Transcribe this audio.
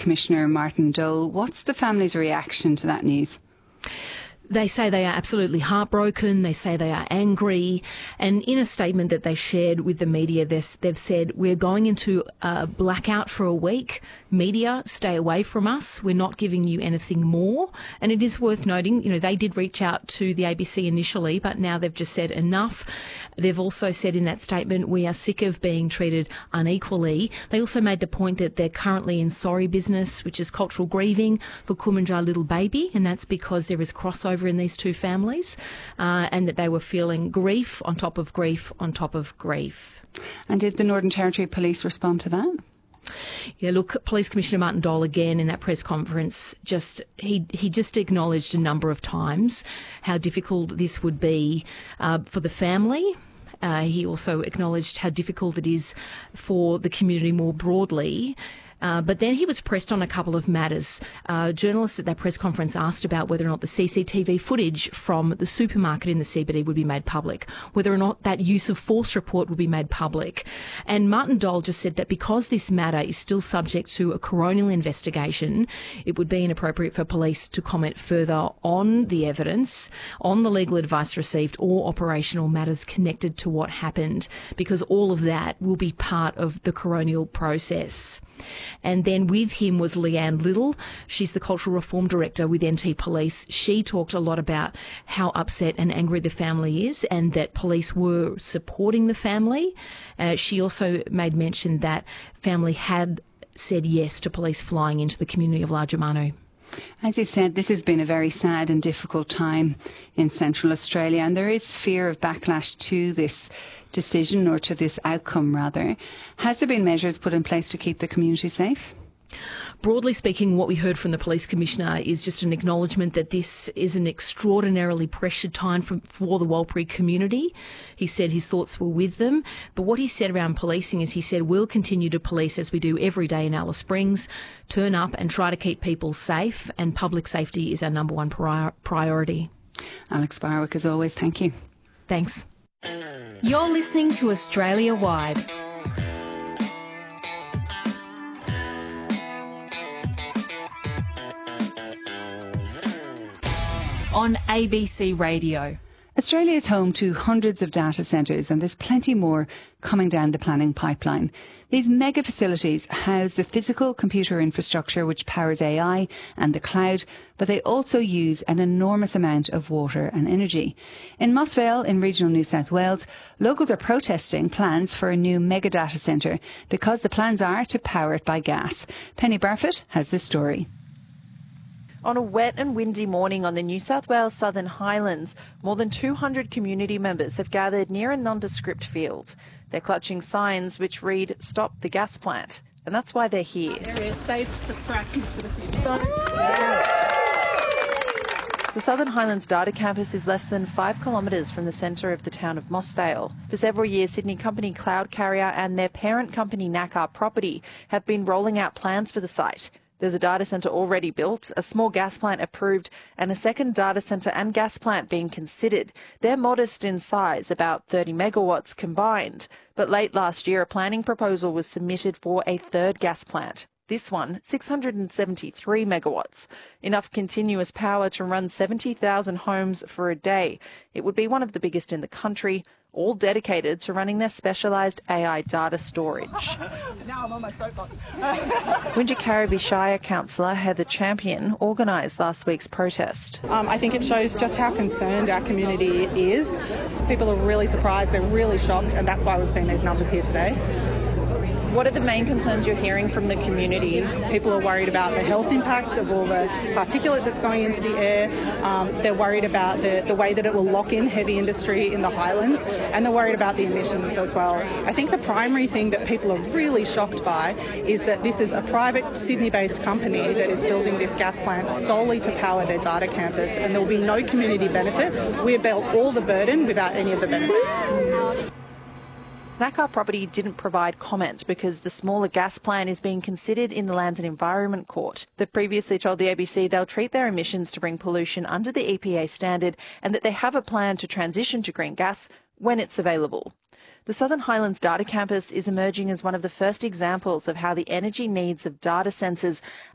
Commissioner Martin Dole. What's the family's reaction to that news? They say they are absolutely heartbroken. They say they are angry. And in a statement that they shared with the media, they've said, we're going into a blackout for a week. Media, stay away from us. We're not giving you anything more. And it is worth noting, they did reach out to the ABC initially, but now they've just said enough. They've also said in that statement, we are sick of being treated unequally. They also made the point that they're currently in sorry business, which is cultural grieving for Kumanjaya little baby. And that's because there is crossover in these two families, and that they were feeling grief on top of grief on top of grief. And did the Northern Territory Police respond to that? Yeah, look, Police Commissioner Martin Dole again in that press conference, he just acknowledged a number of times how difficult this would be for the family. He also acknowledged how difficult it is for the community more broadly. But then he was pressed on a couple of matters. Journalists at that press conference asked about whether or not the CCTV footage from the supermarket in the CBD would be made public, whether or not that use of force report would be made public. And Martin Dole just said that because this matter is still subject to a coronial investigation, it would be inappropriate for police to comment further on the evidence, on the legal advice received, or operational matters connected to what happened, because all of that will be part of the coronial process. And then with him was Leanne Little. She's the Cultural Reform Director with NT Police. She talked a lot about how upset and angry the family is and that police were supporting the family. She also made mention that family had said yes to police flying into the community of Largermanu. As you said, this has been a very sad and difficult time in Central Australia, and there is fear of backlash to this decision, or to this outcome rather. Has there been measures put in place to keep the community safe? Broadly speaking, what we heard from the Police Commissioner is just an acknowledgement that this is an extraordinarily pressured time for the Warlpiri community. He said his thoughts were with them. But what he said around policing is he said, we'll continue to police as we do every day in Alice Springs, turn up and try to keep people safe, and public safety is our number one priority. Alex Barwick, as always, thank you. Thanks. You're listening to Australia Wide. On ABC Radio. Australia is home to hundreds of data centres, and there's plenty more coming down the planning pipeline. These mega facilities house the physical computer infrastructure which powers AI and the cloud, but they also use an enormous amount of water and energy. In Moss Vale, in regional New South Wales, locals are protesting plans for a new mega data centre because the plans are to power it by gas. Penny Barfoot has this story. On a wet and windy morning on the New South Wales Southern Highlands, more than 200 community members have gathered near a nondescript field. They're clutching signs which read, "Stop the gas plant." And that's why they're here. Area safe for practice for the future. The Southern Highlands Data Campus is less than 5 kilometres from the centre of the town of Moss Vale. For several years, Sydney company Cloud Carrier and their parent company Nakar Property have been rolling out plans for the site. There's a data centre already built, a small gas plant approved, and a second data centre and gas plant being considered. They're modest in size, about 30 megawatts combined. But late last year, a planning proposal was submitted for a third gas plant. This one, 673 megawatts. Enough continuous power to run 70,000 homes for a day. It would be one of the biggest in the country, all dedicated to running their specialised AI data storage. Now I'm on my soapbox. Wingecarribee Shire councillor Heather Champion organised last week's protest. I think it shows just how concerned our community is. People are really surprised, they're really shocked, and that's why we've seen these numbers here today. What are the main concerns you're hearing from the community? People are worried about the health impacts of all the particulate that's going into the air. They're worried about the way that it will lock in heavy industry in the Highlands, and they're worried about the emissions as well. I think the primary thing that people are really shocked by is that this is a private Sydney-based company that is building this gas plant solely to power their data campus, and there will be no community benefit. We bear all the burden without any of the benefits. Nakar Property didn't provide comment because the smaller gas plant is being considered in the Land and Environment Court. They previously told the ABC they'll treat their emissions to bring pollution under the EPA standard and that they have a plan to transition to green gas when it's available. The Southern Highlands Data Campus is emerging as one of the first examples of how the energy needs of data centres